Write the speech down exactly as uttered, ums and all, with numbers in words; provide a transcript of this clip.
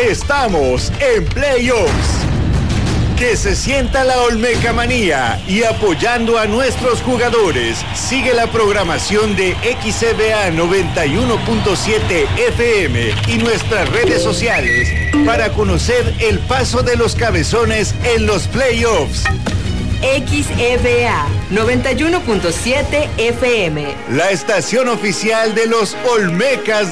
estamos en playoffs. Que se sienta la Olmeca Manía y apoyando a nuestros jugadores, sigue la programación de X C B A noventa y uno punto siete F M y nuestras redes sociales para conocer el paso de los cabezones en los playoffs. X E B A noventa y uno punto siete F M, la estación oficial de los Olmecas